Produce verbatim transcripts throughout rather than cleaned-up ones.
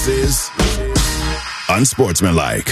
This is Unsportsmanlike.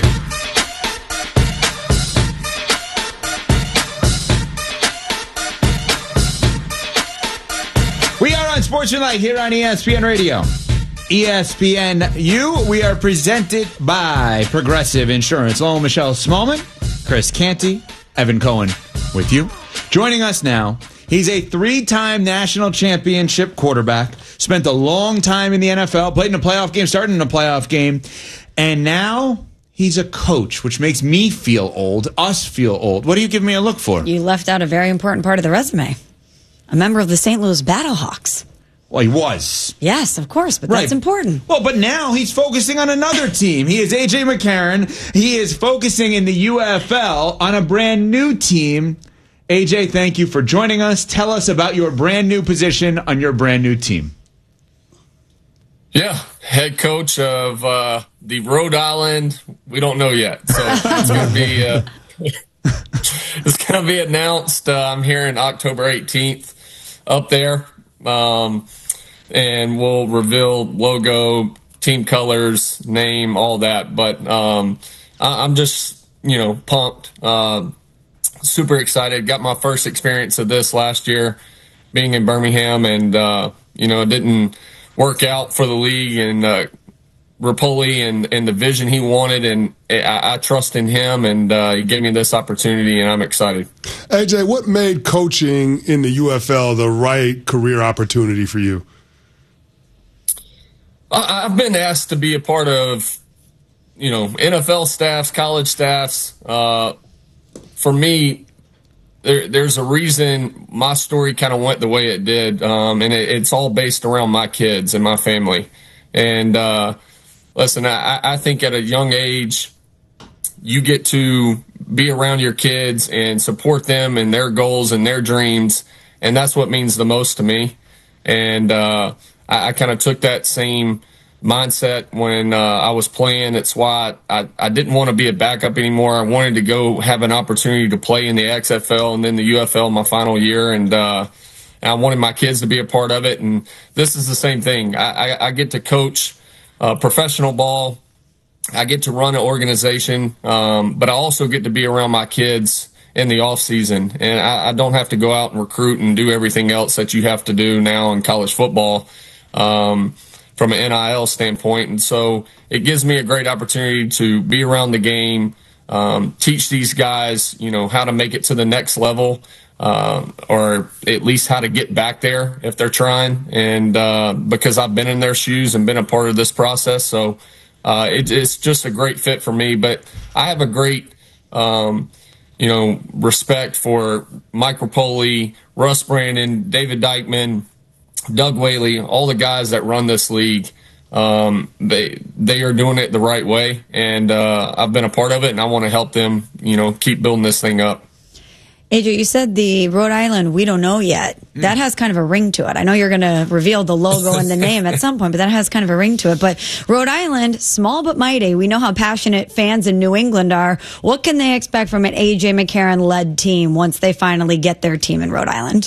We are Unsportsmanlike here on E S P N Radio. E S P N U, we are presented by Progressive Insurance. Hello, Michelle Smallman, Chris Canty, Evan Cohen with you. Joining us now, he's a three-time national championship quarterback, spent a long time in the N F L, played in a playoff game, started in a playoff game, and now he's a coach, which makes me feel old, us feel old. What do you give me a look for? You left out a very important part of the resume. A member of the Saint Louis Battlehawks. Well, he was. Yes, of course, but right. That's important. Well, but now he's focusing on another team. He is A J McCarron. He is focusing in the U F L on a brand new team. A J, thank you for joining us. Tell us about your brand new position on your brand new team. Yeah, head coach of uh, the Rhode Island. We don't know yet, so it's going to be uh, it's going to be announced. Uh, I'm here on October eighteenth up there. Um, and we'll reveal logo, team colors, name, all that. But um, I, I'm just, you know, pumped, uh, super excited. Got my first experience of this last year being in Birmingham, and, uh, you know, it didn't work out for the league and uh, Rapoli and, and the vision he wanted, and I, I trust in him, and uh, he gave me this opportunity, and I'm excited. A J, what made coaching in the U F L the right career opportunity for you? I, I've been asked to be a part of, you know, N F L staffs, college staffs. Uh, for me, there, there's a reason my story kind of went the way it did, um, and it, it's all based around my kids and my family. And uh, listen, I, I think at a young age, you get to be around your kids and support them and their goals and their dreams, and that's what means the most to me. And uh, I, I kind of took that same mindset when uh, I was playing. That's why I, I didn't want to be a backup anymore. I wanted to go have an opportunity to play in the X F L and then the U F L my final year, and uh, I wanted my kids to be a part of it. And this is the same thing. I, I, I get to coach uh, professional ball. I get to run an organization, um, but I also get to be around my kids in the off season, and I, I don't have to go out and recruit and do everything else that you have to do now in college football um, from an N I L standpoint. And so it gives me a great opportunity to be around the game, um, teach these guys, you know, how to make it to the next level, uh, or at least how to get back there if they're trying. And uh, because I've been in their shoes and been a part of this process, so. Uh, it, it's just a great fit for me, but I have a great, um, you know, respect for Mike Rapoli, Russ Brandon, David Dykman, Doug Whaley, all the guys that run this league. Um, they they are doing it the right way, and uh, I've been a part of it, and I want to help them, you know, keep building this thing up. A J, you said the Rhode Island, we don't know yet. That has kind of a ring to it. I know you're going to reveal the logo and the name at some point, but that has kind of a ring to it. But Rhode Island, small but mighty. We know how passionate fans in New England are. What can they expect from an A J McCarron-led team once they finally get their team in Rhode Island?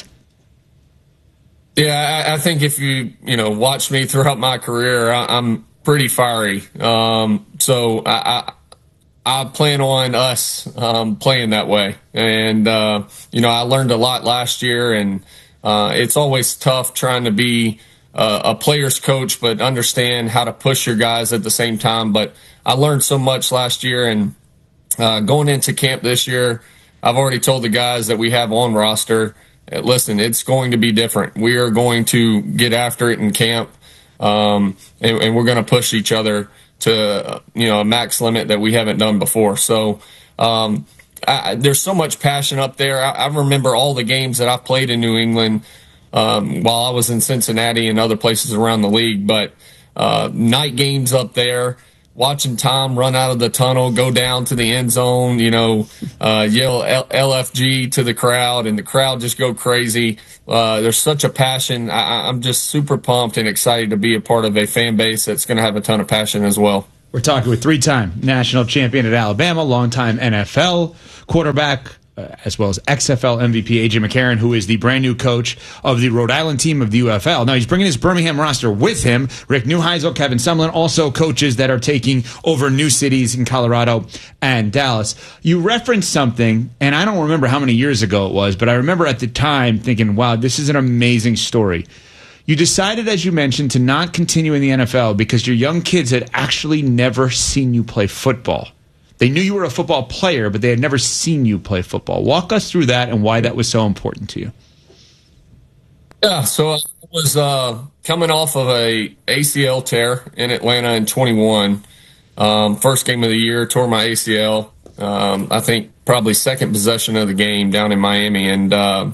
Yeah, I, I think if you, you know, watch me throughout my career, I, I'm pretty fiery. Um, so I, I I plan on us um, playing that way. And, uh, you know, I learned a lot last year, and uh, it's always tough trying to be uh, a player's coach but understand how to push your guys at the same time. But I learned so much last year, and uh, going into camp this year, I've already told the guys that we have on roster, listen, it's going to be different. We are going to get after it in camp, um, and, and we're going to push each other to, you know, a max limit that we haven't done before. So um, I, there's so much passion up there. I, I remember all the games that I've played in New England um, while I was in Cincinnati and other places around the league. But uh, night games up there, watching Tom run out of the tunnel, go down to the end zone, you know, uh, yell L F G to the crowd, and the crowd just go crazy. Uh, there's such a passion. I, I'm just super pumped and excited to be a part of a fan base that's going to have a ton of passion as well. We're talking with three-time national champion at Alabama, longtime N F L quarterback, uh, as well as X F L M V P A J McCarron, who is the brand new coach of the Rhode Island team of the U F L. Now, he's bringing his Birmingham roster with him. Rick Neuheisel, Kevin Sumlin, also coaches that are taking over new cities in Colorado and Dallas. You referenced something, and I don't remember how many years ago it was, but I remember at the time thinking, wow, this is an amazing story. You decided, as you mentioned, to not continue in the N F L because your young kids had actually never seen you play football. They knew you were a football player, but they had never seen you play football. Walk us through that and why that was so important to you. Yeah, so I was uh, coming off of a A C L tear in Atlanta in twenty-one. Um, first game of the year, tore my A C L. Um, I think probably second possession of the game down in Miami, and uh,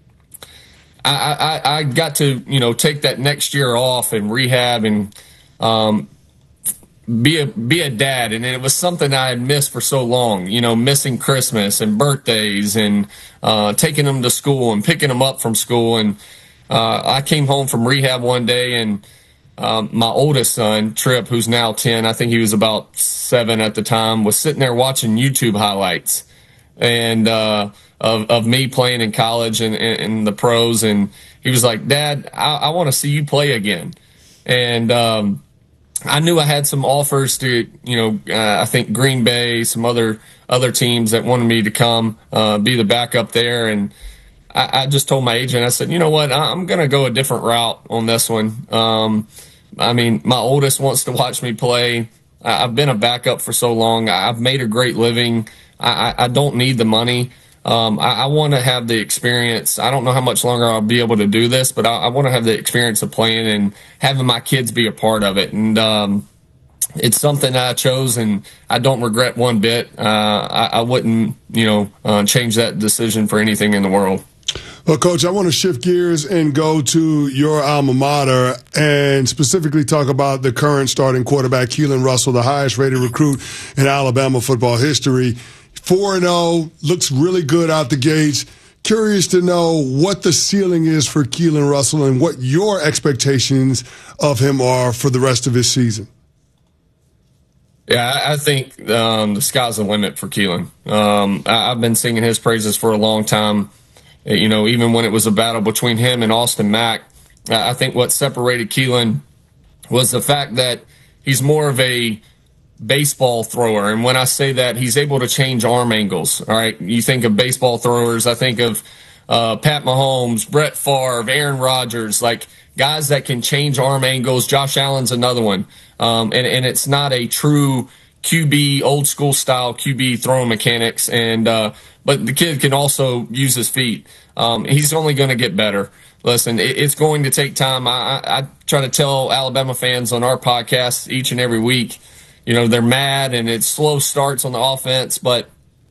I, I, I got to, you know, take that next year off and rehab and um, be a be a dad. And it was something I had missed for so long, you know, missing Christmas and birthdays and uh, taking them to school and picking them up from school. And uh, I came home from rehab one day, and um, my oldest son, Tripp, who's now ten, I think he was about seven at the time, was sitting there watching YouTube highlights. And uh, of of me playing in college and in the pros, and he was like, "Dad, I, I want to see you play again." And um, I knew I had some offers to, you know, uh, I think Green Bay, some other other teams that wanted me to come uh, be the backup there. And I, I just told my agent, I said, "You know what? I'm going to go a different route on this one." Um, I mean, my oldest wants to watch me play. I, I've been a backup for so long. I've made a great living. I, I don't need the money. Um, I, I want to have the experience. I don't know how much longer I'll be able to do this, but I, I want to have the experience of playing and having my kids be a part of it. And um, it's something I chose, and I don't regret one bit. Uh, I, I wouldn't, you know, uh, change that decision for anything in the world. Well, Coach, I want to shift gears and go to your alma mater and specifically talk about the current starting quarterback, Keelan Russell, the highest-rated recruit in Alabama football history. four and oh, looks really good out the gates. Curious to know what the ceiling is for Keelan Russell and what your expectations of him are for the rest of his season. Yeah, I think um, the sky's the limit for Keelan. Um, I, I've been singing his praises for a long time. You know, even when it was a battle between him and Austin Mack, I think what separated Keelan was the fact that he's more of a baseball thrower. And when I say that, he's able to change arm angles. All right. You think of baseball throwers, I think of uh, Pat Mahomes, Brett Favre, Aaron Rodgers, like guys that can change arm angles. Josh Allen's another one. Um, and, and it's not a true Q B, old school style Q B throwing mechanics. And, uh, but the kid can also use his feet. Um, he's only going to get better. Listen, it, it's going to take time. I, I, I try to tell Alabama fans on our podcast each and every week, you know, they're mad and it's slow starts on the offense, but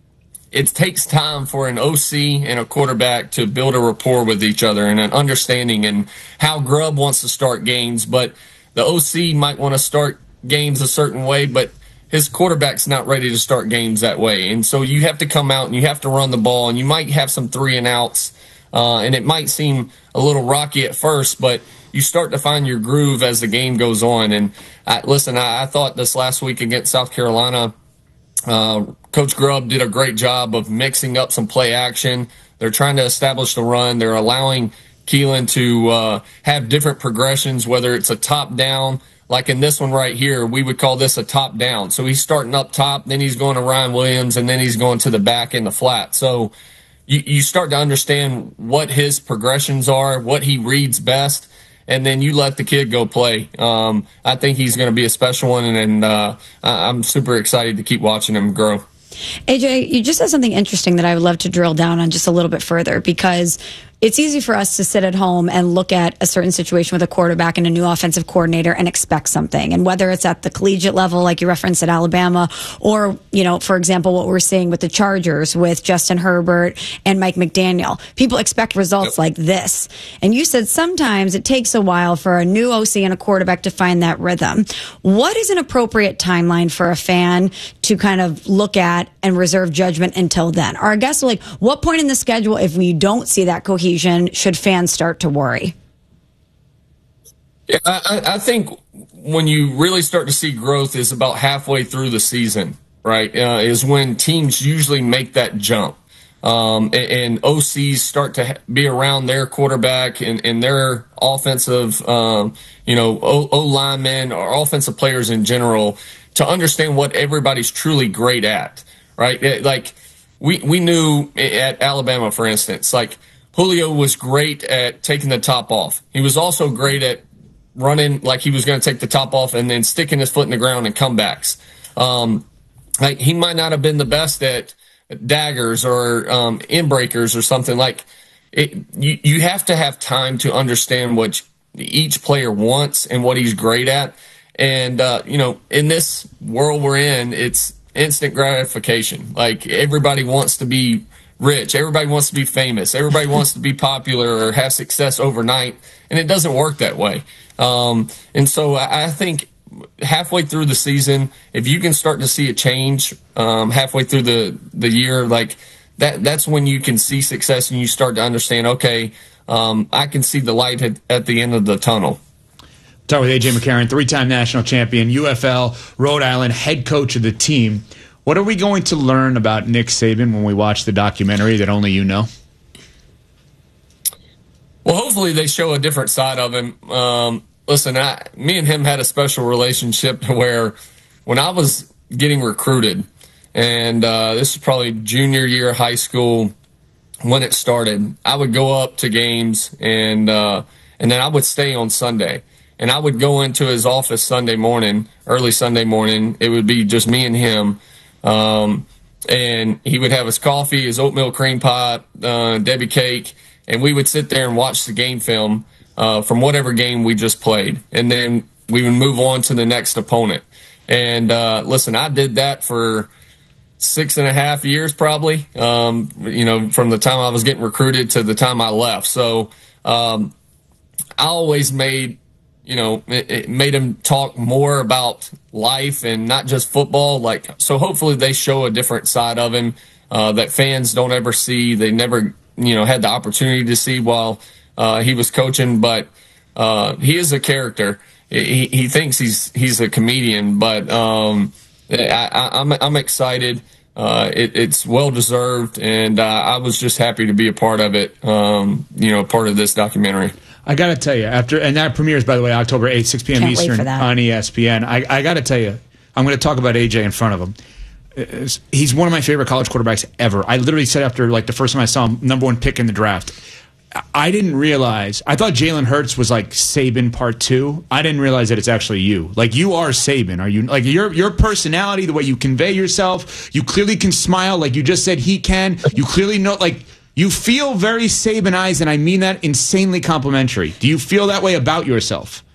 it takes time for an O C and a quarterback to build a rapport with each other and an understanding and how Grubb wants to start games. But the O C might want to start games a certain way, but his quarterback's not ready to start games that way. And so you have to come out and you have to run the ball, and you might have some three and outs, uh, and it might seem a little rocky at first, but you start to find your groove as the game goes on. And I, listen, I, I thought this last week against South Carolina, uh, Coach Grubb did a great job of mixing up some play action. They're trying to establish the run. They're allowing Keelan to uh, have different progressions, whether it's a top down. Like in this one right here, we would call this a top down. So he's starting up top, then he's going to Ryan Williams, and then he's going to the back in the flat. So you, you start to understand what his progressions are, what he reads best, and then you let the kid go play. Um, I think he's going to be a special one, and, and uh, I'm super excited to keep watching him grow. A J, you just said something interesting that I would love to drill down on just a little bit further, because it's easy for us to sit at home and look at a certain situation with a quarterback and a new offensive coordinator and expect something. And whether it's at the collegiate level, like you referenced at Alabama, or, you know, for example, what we're seeing with the Chargers with Justin Herbert and Mike McDaniel, people expect results yep. like this. And you said sometimes it takes a while for a new O C and a quarterback to find that rhythm. What is an appropriate timeline for a fan to kind of look at and reserve judgment until then? Or I guess, like, what point in the schedule, if we don't see that cohesion, should fans start to worry? Yeah, I, I think when you really start to see growth is about halfway through the season, right? Uh, is when teams usually make that jump. um, and, and O Cs start to be around their quarterback and, and their offensive, um, you know, O, o linemen or offensive players in general to understand what everybody's truly great at, right? Like we, we knew at Alabama, for instance, like Julio was great at taking the top off. He was also great at running like he was going to take the top off and then sticking his foot in the ground and comebacks. Um, like he might not have been the best at daggers or um, in breakers or something like it. You, you have to have time to understand what each player wants and what he's great at. And, uh, you know, in this world we're in, it's instant gratification. Like everybody wants to be rich. Everybody wants to be famous. Everybody wants to be popular or have success overnight. And it doesn't work that way. Um, and so I, I think halfway through the season, if you can start to see a change um, halfway through the, the year, like that, that's when you can see success and you start to understand, okay, um, I can see the light at, at the end of the tunnel. Talk with A J McCarron, three-time national champion, U F L, Rhode Island, head coach of the team. What are we going to learn about Nick Saban when we watch the documentary that only you know? Well, hopefully they show a different side of him. Um, listen, I, me and him had a special relationship to where when I was getting recruited, and uh, this is probably junior year of high school when it started, I would go up to games, and uh, and then I would stay on Sunday. And I would go into his office Sunday morning, early Sunday morning. It would be just me and him. Um, and he would have his coffee, his oatmeal cream pie, uh, Debbie cake, and we would sit there and watch the game film uh, from whatever game we just played. And then we would move on to the next opponent. And uh, listen, I did that for six and a half years probably, um, you know, from the time I was getting recruited to the time I left. So um, I always made, you know, it, it made him talk more about life and not just football. Like, so hopefully they show a different side of him uh, that fans don't ever see. They never, you know, had the opportunity to see while uh, he was coaching. But uh, he is a character. He, he thinks he's he's a comedian, but um, I, I, I'm I'm excited. Uh, it, it's well deserved, and uh, I was just happy to be a part of it. Um, you know, part of this documentary. I got to tell you, after and that premieres, by the way, October eighth, six p.m. Can't Eastern on E S P N. I, I got to tell you, I'm going to talk about A J in front of him. He's one of my favorite college quarterbacks ever. I literally said after like the first time I saw him, number one pick in the draft. I didn't realize. I thought Jalen Hurts was like Saban part two. I didn't realize that it's actually you. Like you are Saban. Are you like your your personality, the way you convey yourself? You clearly can smile, like you just said he can. You clearly know, like you feel very Sabanized, and I mean that insanely complimentary. Do you feel that way about yourself?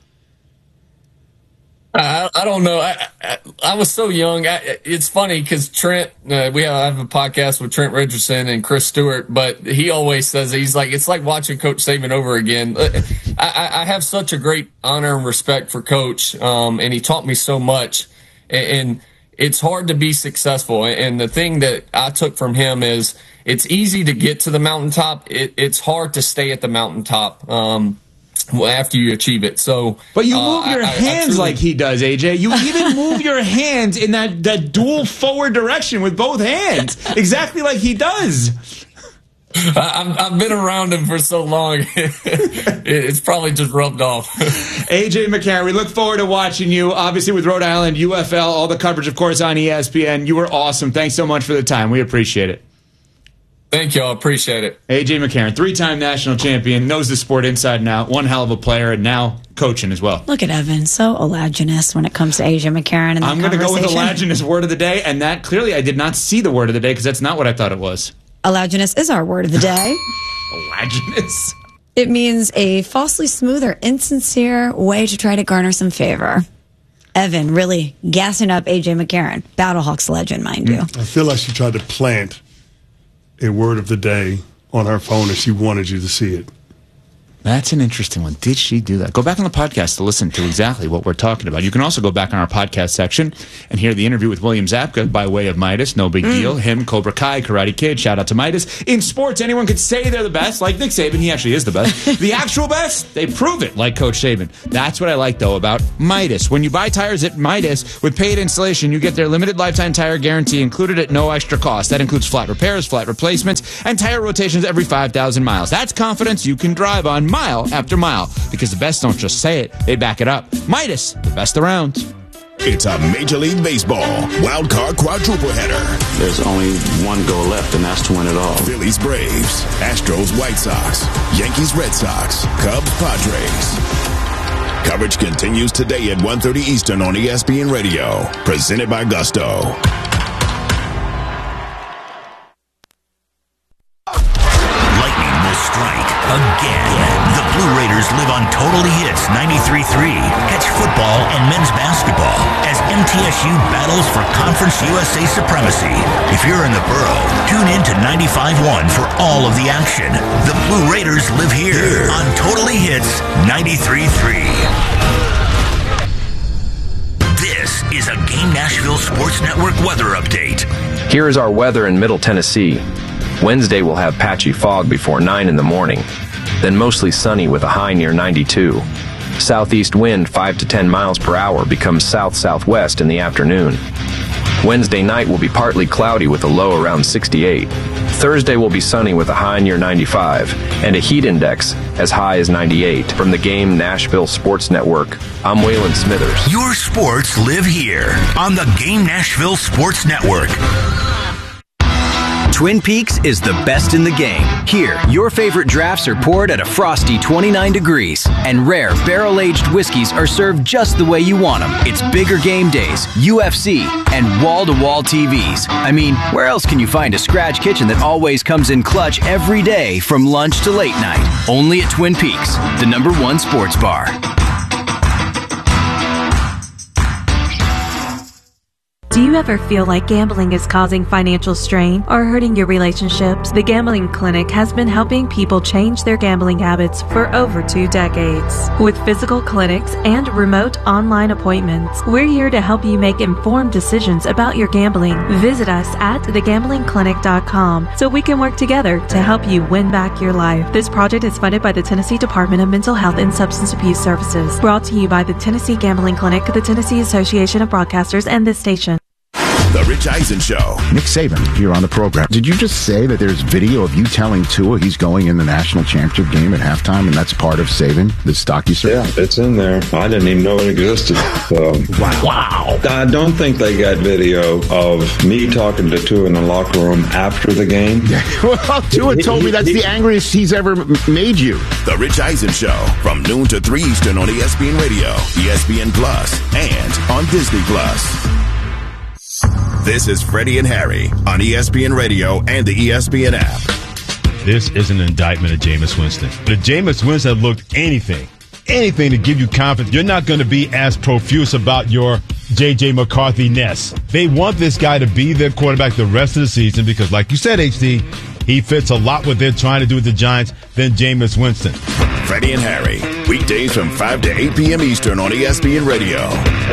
I, I don't know. I, I, I was so young. I, it's funny because Trent, uh, we have, I have a podcast with Trent Richardson and Chris Stewart, but he always says, he's like, it's like watching Coach Saban over again. I, I have such a great honor and respect for Coach, um, and he taught me so much. And, and it's hard to be successful. And the thing that I took from him is it's easy to get to the mountaintop. It, it's hard to stay at the mountaintop. Um, after you achieve it. So, but you move uh, your I, hands I truly, like he does, A J. You even move your hands in that, that dual forward direction with both hands, exactly like he does. I, I've been around him for so long. It's probably just rubbed off. A J McCarron, we look forward to watching you, obviously with Rhode Island, U F L, all the coverage, of course, on E S P N. You were awesome. Thanks so much for the time. We appreciate it. Thank you. I appreciate it. A J McCarron, three-time national champion, knows the sport inside and out, one hell of a player, and now coaching as well. Look at Evan, so olaginous when it comes to A J McCarron. In I'm going to go with olaginous word of the day, and that clearly I did not see the word of the day because that's not what I thought it was. Olaginous is our word of the day. Olaginous. It means a falsely smooth or insincere way to try to garner some favor. Evan really gassing up A J McCarron, Battlehawks legend, mind you. I feel like she tried to plant a word of the day on her phone and she wanted you to see it. That's an interesting one. Did she do that? Go back on the podcast to listen to exactly what we're talking about. You can also go back on our podcast section and hear the interview with William Zabka by way of Midas. No big mm. deal. Him, Cobra Kai, Karate Kid. Shout out to Midas. In sports, anyone could say they're the best, like Nick Saban. He actually is the best. The actual best, they prove it, like Coach Saban. That's what I like, though, about Midas. When you buy tires at Midas with paid installation, you get their limited lifetime tire guarantee included at no extra cost. That includes flat repairs, flat replacements, and tire rotations every five thousand miles. That's confidence you can drive on mile after mile, because the best don't just say it, they back it up. Midas, the best around. It's a Major League Baseball wild card quadruple header. There's only one goal left, and that's to win it all. Phillies, Braves, Astros, White Sox, Yankees, Red Sox, Cubs, Padres. Coverage continues today at one thirty Eastern on E S P N Radio. Presented by Gusto. Lightning will strike again. The Blue Raiders live on Totally Hits ninety-three point three. Catch football and men's basketball as M T S U battles for Conference U S A supremacy. If you're in the borough, tune in to ninety-five point one for all of the action. The Blue Raiders live here on Totally Hits ninety-three point three. This is a Game Nashville Sports Network weather update. Here is our weather in Middle Tennessee. Wednesday will have patchy fog before nine in the morning, then mostly sunny with a high near ninety-two. Southeast wind five to ten miles per hour becomes south-southwest in the afternoon. Wednesday night will be partly cloudy with a low around sixty-eight. Thursday will be sunny with a high near ninety-five and a heat index as high as ninety-eight. From the Game Nashville Sports Network, I'm Waylon Smithers. Your sports live here on the Game Nashville Sports Network. Twin Peaks is the best in the game. Here, your favorite drafts are poured at a frosty twenty-nine degrees, and rare barrel-aged whiskeys are served just the way you want them. It's bigger game days, U F C, and wall-to-wall T Vs. I mean, where else can you find a scratch kitchen that always comes in clutch every day from lunch to late night? Only at Twin Peaks, the number one sports bar. Do you ever feel like gambling is causing financial strain or hurting your relationships? The Gambling Clinic has been helping people change their gambling habits for over two decades. With physical clinics and remote online appointments, we're here to help you make informed decisions about your gambling. Visit us at the gambling clinic dot com so we can work together to help you win back your life. This project is funded by the Tennessee Department of Mental Health and Substance Abuse Services. Brought to you by the Tennessee Gambling Clinic, the Tennessee Association of Broadcasters, and this station. The Rich Eisen Show. Nick Saban here on the program. Did you just say that there's video of you telling Tua he's going in the national championship game at halftime, and that's part of Saban, the stock you serve? Yeah, it's in there. I didn't even know it existed. So. Wow. wow. I don't think they got video of me talking to Tua in the locker room after the game. Well, Tua told me that's the angriest he's ever made you. The Rich Eisen Show from noon to three Eastern on E S P N Radio, E S P N Plus, and on Disney Plus. This is Freddie and Harry on E S P N Radio and the E S P N app. This is an indictment of Jameis Winston. If Jameis Winston looked anything, anything to give you confidence, you're not going to be as profuse about your J J McCarthy-ness. They want this guy to be their quarterback the rest of the season because, like you said, H D, he fits a lot what they're trying to do with the Giants than Jameis Winston. Freddie and Harry, weekdays from five to eight p.m. Eastern on E S P N Radio.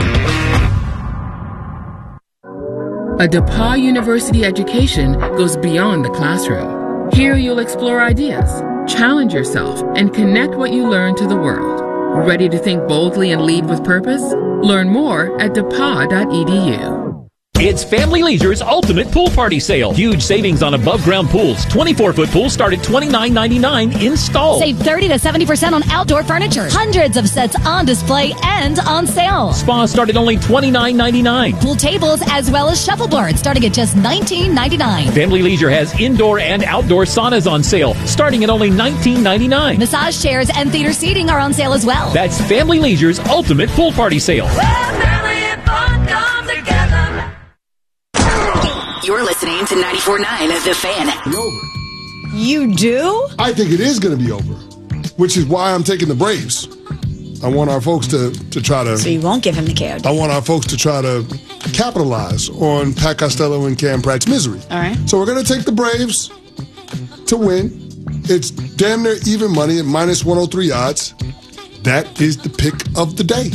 A DePauw University education goes beyond the classroom. Here you'll explore ideas, challenge yourself, and connect what you learn to the world. Ready to think boldly and lead with purpose? Learn more at depaw dot e d u. It's Family Leisure's ultimate pool party sale. Huge savings on above-ground pools. twenty-four foot pools start at twenty-nine ninety-nine installed. Save thirty to seventy percent on outdoor furniture. Hundreds of sets on display and on sale. Spas start at only twenty-nine ninety-nine. Pool tables as well as shuffleboards starting at just nineteen ninety-nine. Family Leisure has indoor and outdoor saunas on sale starting at only nineteen ninety-nine. Massage chairs and theater seating are on sale as well. That's Family Leisure's ultimate pool party sale. Well, family and fun come together. You're listening to ninety-four point nine The Fan. Over. You do? I think it is going to be over, which is why I'm taking the Braves. I want our folks to, to try to... So you won't give him the K O D. I want our folks to try to capitalize on Pat Costello and Cam Pratt's misery. All right. So we're going to take the Braves to win. It's damn near even money at minus one oh three odds. That is the pick of the day.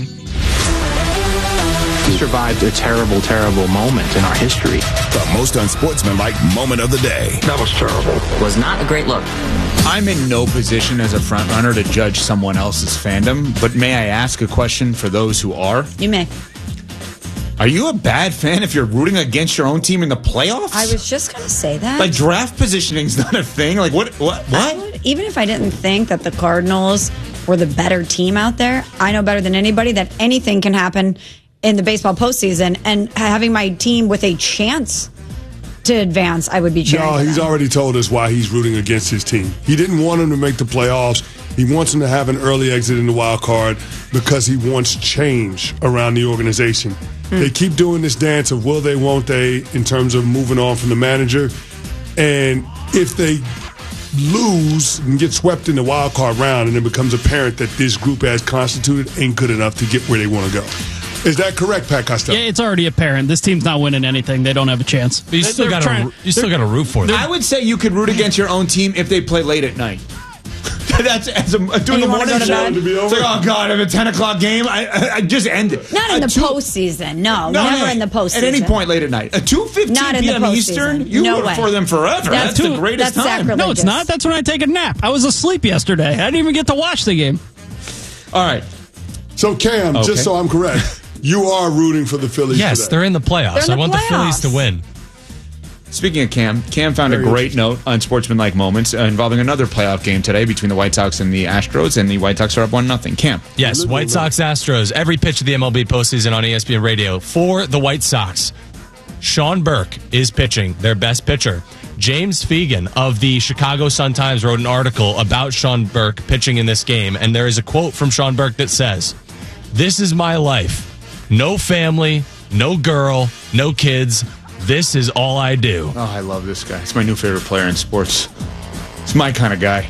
We survived a terrible, terrible moment in our history. The most unsportsmanlike moment of the day. That was terrible. Was not a great look. I'm in no position as a front runner to judge someone else's fandom, but may I ask a question for those who are? You may. Are you a bad fan if you're rooting against your own team in the playoffs? I was just going to say that. Like, draft positioning's not a thing. Like, what? What? What? Would, even if I didn't think that the Cardinals were the better team out there, I know better than anybody that anything can happen in the baseball postseason, and having my team with a chance to advance, I would be cheering. No, he's already told us why he's rooting against his team. He didn't want him to make the playoffs. He wants him to have an early exit in the wild card because he wants change around the organization. Mm. They keep doing this dance of will they, won't they, in terms of moving on from the manager. And if they lose and get swept in the wild card round and it becomes apparent that this group as constituted ain't good enough to get where they want to go. Is that correct, Pat Costello? Yeah, it's already apparent. This team's not winning anything. They don't have a chance. But you still got to you still got to root for them. I would say you could root against your own team if they play late at night. That's as a, doing the morning show. It's like, oh god, I have a ten o'clock game. I, I, I just end it. Not in a the two, postseason. No, no, never no, in the postseason. At any point late at night, at two fifteen p.m. Eastern, you no root way. for them forever. That's, that's the greatest that's time. Sacrilegious. No, it's not. That's when I take a nap. I was asleep yesterday. I didn't even get to watch the game. All right. So Cam, okay. just so I'm correct, you are rooting for the Phillies. Yes, today. they're in the playoffs. In I the want playoffs. the Phillies to win. Speaking of Cam, Cam found Very a great note on Sportsmanlike Moments uh, involving another playoff game today between the White Sox and the Astros, and the White Sox are up one nothing. Cam. Yes, White Sox Astros. Every pitch of the M L B postseason on E S P N Radio for the White Sox. Sean Burke is pitching, their best pitcher. James Fegan of the Chicago Sun-Times wrote an article about Sean Burke pitching in this game, and there is a quote from Sean Burke that says, "This is my life. No family, no girl, no kids. This is all I do." Oh, I love this guy. It's my new favorite player in sports. It's my kind of guy.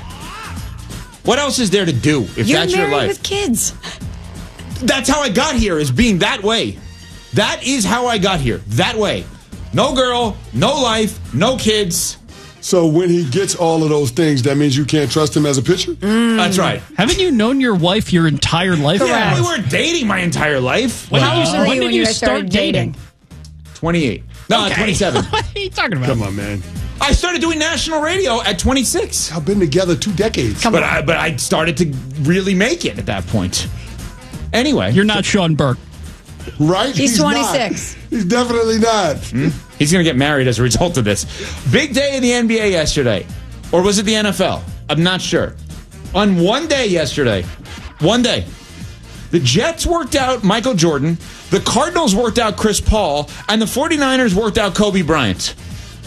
What else is there to do if You're that's your married life? with kids. That's how I got here, is being that way. That is how I got here. That way. No girl, no life, no kids. So when he gets all of those things, that means you can't trust him as a pitcher? Mm. That's right. Haven't you known your wife your entire life? Yeah, we weren't dating my entire life. Well, How old were when you did when you you guys started start dating? dating? twenty-eight. No, Okay. twenty-seven. What are you talking about? Come on, man. I started doing national radio at twenty-six. I've been together two decades. But I, but I started to really make it at that point. Anyway. You're not Sean Burke. Right? He's not. twenty-six. He's definitely not. Hmm? He's going to get married as a result of this. Big day in the N B A yesterday. Or was it the N F L? I'm not sure. On one day yesterday, one day, the Jets worked out Michael Jordan, the Cardinals worked out Chris Paul, and the 49ers worked out Kobe Bryant.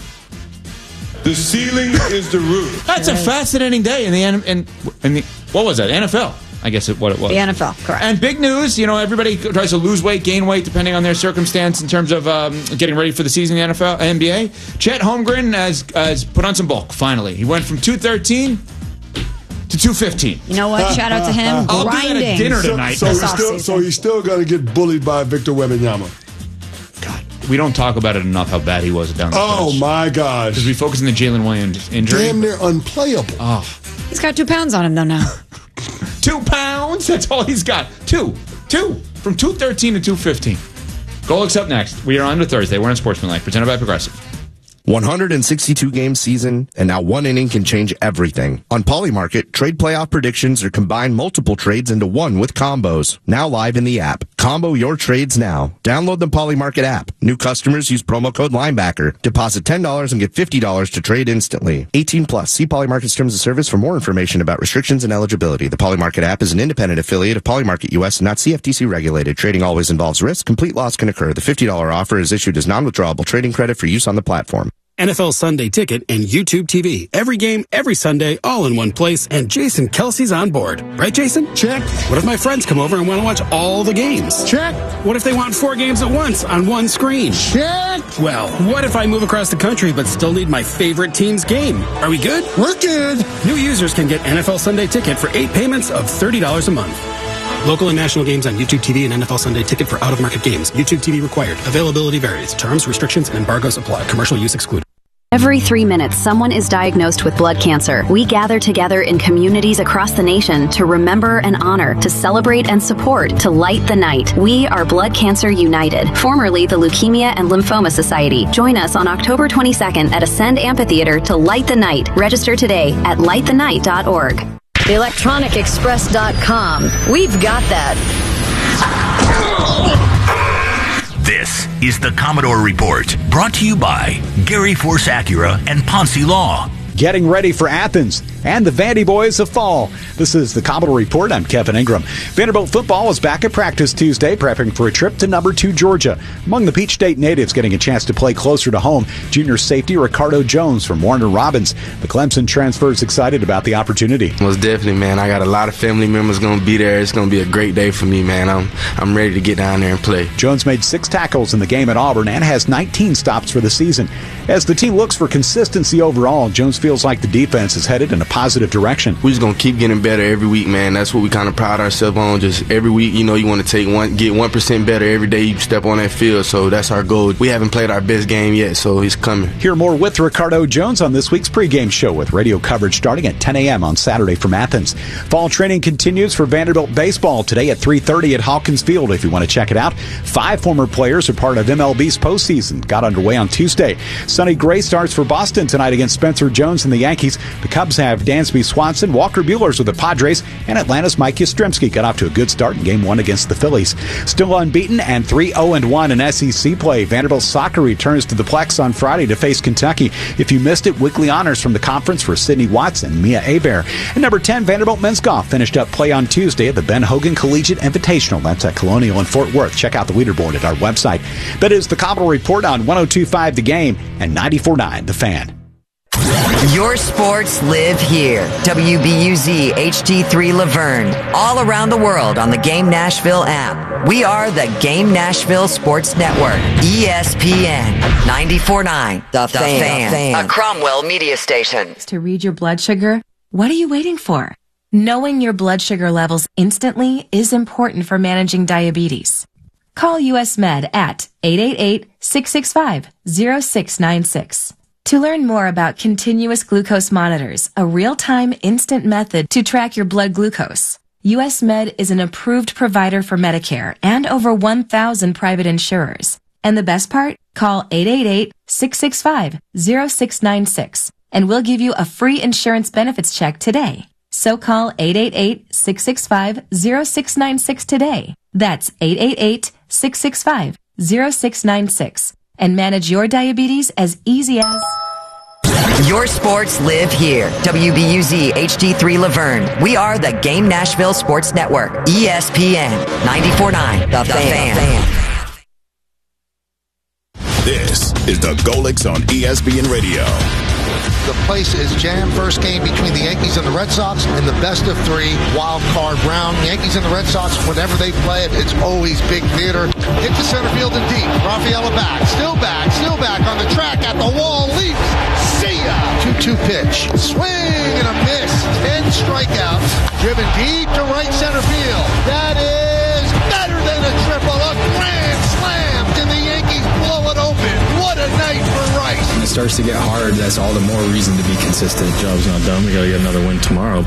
The ceiling is the roof. That's a fascinating day in the, in, in the what was that, N F L? I guess it, what it was. The N F L, correct. And big news, you know, everybody tries to lose weight, gain weight, depending on their circumstance in terms of um, getting ready for the season in the N F L, N B A. Chet Holmgren has, has put on some bulk, finally. He went from two thirteen to two fifteen. You know what? Shout out to him. I'll Grinding. do that at dinner So, tonight. so, he's still, so he's still going to get bullied by Victor Wembanyama. God, we don't talk about it enough how bad he was down the Oh, stretch. my gosh. Because we focus on the Jalen Williams injury. Damn near unplayable. Oh. He's got two pounds on him, though, now. Two pounds? That's all he's got. Two. Two. From two thirteen to two fifteen. Golik's up next. We are on to Thursday. We're on Sportsmanlike, presented by Progressive. one hundred sixty-two game season, and now one inning can change everything. On Polymarket, trade playoff predictions are combine multiple trades into one with combos. Now live in the app. Combo your trades now. Download the Polymarket app. New customers use promo code Linebacker. Deposit ten dollars and get fifty dollars to trade instantly. eighteen plus. See Polymarket's terms of service for more information about restrictions and eligibility. The Polymarket app is an independent affiliate of Polymarket U S and not C F T C regulated. Trading always involves risk. Complete loss can occur. The fifty dollars offer is issued as non-withdrawable trading credit for use on the platform. N F L Sunday Ticket and YouTube T V. Every game, every Sunday, all in one place, and Jason Kelsey's on board. Right, Jason? Check. What if my friends come over and want to watch all the games? Check. What if they want four games at once on one screen? Check. Well, what if I move across the country but still need my favorite team's game? Are we good? We're good. New users can get N F L Sunday Ticket for eight payments of thirty dollars a month. Local and national games on YouTube T V and N F L Sunday Ticket for out-of-market games. YouTube T V required. Availability varies. Terms, restrictions, and embargoes apply. Commercial use excluded. Every three minutes, someone is diagnosed with blood cancer. We gather together in communities across the nation to remember and honor, to celebrate and support, to light the night. We are Blood Cancer United, formerly the Leukemia and Lymphoma Society. Join us on October twenty-second at Ascend Amphitheater to light the night. Register today at light the night dot org. electronic express dot com. We've got that. This is the Commodore Report, brought to you by Gary Force Acura and Ponce Law. Getting ready for Athens and the Vandy Boys of fall. This is the Commodore Report. I'm Kevin Ingram. Vanderbilt football is back at practice Tuesday, prepping for a trip to number two Georgia. Among the Peach State natives getting a chance to play closer to home, junior safety Ricardo Jones from Warner Robins. The Clemson transfer is excited about the opportunity. Most definitely, man. I got a lot of family members going to be there. It's going to be a great day for me, man. I'm I'm ready to get down there and play. Jones made six tackles in the game at Auburn and has nineteen stops for the season. As the team looks for consistency overall, Jones feels like the defense is headed in a positive direction. We're just going to keep getting better every week, man. That's what we kind of pride ourselves on. Just every week, you know, you want to take one, get one percent better every day you step on that field. So that's our goal. We haven't played our best game yet, so it's coming. Hear more with Ricardo Jones on this week's pregame show with radio coverage starting at ten a.m. on Saturday from Athens. Fall training continues for Vanderbilt baseball today at three thirty at Hawkins Field if you want to check it out. Five former players are part of M L B's postseason. Got underway on Tuesday. Sonny Gray starts for Boston tonight against Spencer Jones and the Yankees. The Cubs have Dansby Swanson, Walker Buehlers with the Padres, and Atlanta's Mike Yastrzemski got off to a good start in game one against the Phillies. Still unbeaten and three oh one in S E C play. Vanderbilt soccer returns to the Plex on Friday to face Kentucky. If you missed it, weekly honors from the conference for Sydney Watts and Mia Hebert. And number ten, Vanderbilt men's golf finished up play on Tuesday at the Ben Hogan Collegiate Invitational. That's at Colonial in Fort Worth. Check out the leaderboard at our website. That is the Commodore Report on one oh two point five The Game and ninety-four point nine The Fan. Your sports live here. W B U Z H D three Laverne. All around the world on the Game Nashville app. We are the Game Nashville Sports Network. E S P N ninety-four point nine The, the Fan. Fan. A Cromwell media station. To read your blood sugar? What are you waiting for? Knowing your blood sugar levels instantly is important for managing diabetes. Call U S Med at eight eight eight, six six five, zero six nine six. To learn more about continuous glucose monitors, a real-time instant method to track your blood glucose, U S Med is an approved provider for Medicare and over one thousand private insurers. And the best part? Call eight eight eight, six six five, zero six nine six and we'll give you a free insurance benefits check today. So call eight eight eight, six six five, zero six nine six today. That's eight eight eight, six six five, zero six nine six. And manage your diabetes as easy as... Your sports live here. W B U Z H D three Laverne. We are the Game Nashville Sports Network. E S P N ninety-four point nine The, the Fan. Fan. This is the Golix on E S P N Radio. The place is jammed. First game between the Yankees and the Red Sox in the best of three wild card round. Yankees and the Red Sox, whenever they play it, it's always big theater. Hit to center field and deep. Rafaela back, still back, still back on the track at the wall. Leaps. See ya. two two pitch. Swing and a miss. ten strikeouts. Driven deep to right center field. That is better than a triple. A grand slam. And the Yankees blow it open. What a night for Rice. When it starts to get hard, that's all the more reason to be consistent. Job's not done. We got to get another win tomorrow.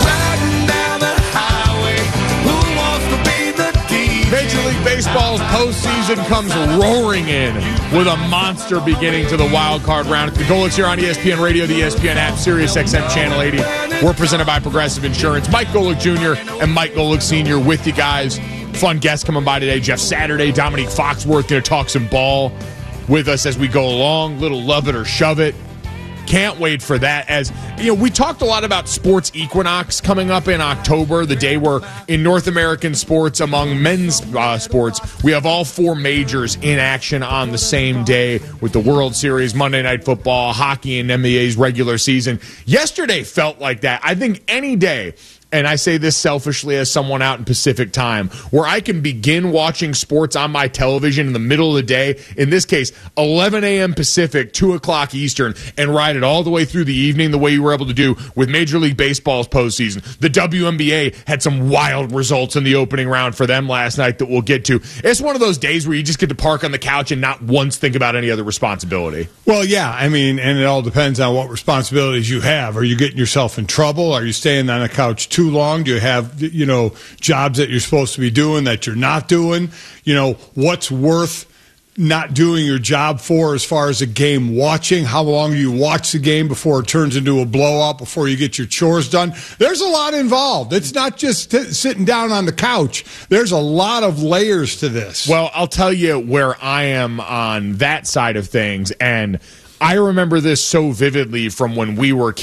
Major League Baseball's postseason comes roaring in with a monster beginning to the wild card round. The Golix here on E S P N Radio, the E S P N app, Sirius X M Channel eighty. We're presented by Progressive Insurance. Mike Golick Junior and Mike Golick Senior with you guys. Fun guests coming by today. Jeff Saturday, Dominique Foxworth going to talk some ball with us as we go along. Little love it or shove it. Can't wait for that. As you know, we talked a lot about sports equinox coming up in October, the day where in North American sports, among men's uh, sports, we have all four majors in action on the same day with the World Series, Monday Night Football, hockey, and N B A's regular season. Yesterday felt like that. I think any day and I say this selfishly as someone out in Pacific time, where I can begin watching sports on my television in the middle of the day, in this case, eleven a.m. Pacific, two o'clock Eastern, and ride it all the way through the evening the way you were able to do with Major League Baseball's postseason. The W N B A had some wild results in the opening round for them last night that we'll get to. It's one of those days where you just get to park on the couch and not once think about any other responsibility. Well, yeah, I mean, and it all depends on what responsibilities you have. Are you getting yourself in trouble? Are you staying on the couch too long? Do you have, you know, jobs that you're supposed to be doing that you're not doing? You know, what's worth not doing your job for as far as a game watching? How long do you watch the game before it turns into a blowout, before you get your chores done? There's a lot involved. It's not just t- sitting down on the couch. There's a lot of layers to this. Well, I'll tell you where I am on that side of things, and I remember this so vividly from when we were kids.